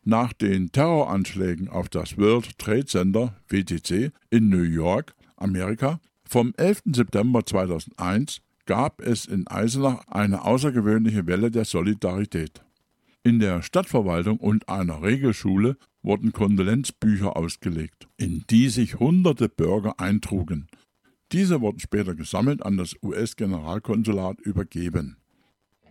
Nach den Terroranschlägen auf das World Trade Center (WTC) in New York, Amerika, vom 11. September 2001 gab es in Eisenach eine außergewöhnliche Welle der Solidarität. In der Stadtverwaltung und einer Regelschule wurden Kondolenzbücher ausgelegt, in die sich hunderte Bürger eintrugen. Diese wurden später gesammelt an das US-Generalkonsulat übergeben.